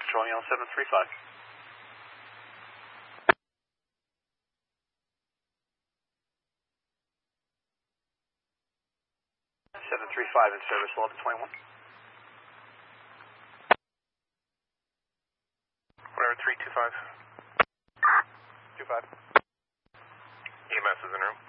Charlie on 735. 735 in service, level 21. Whatever, 325. 25. EMS is in room.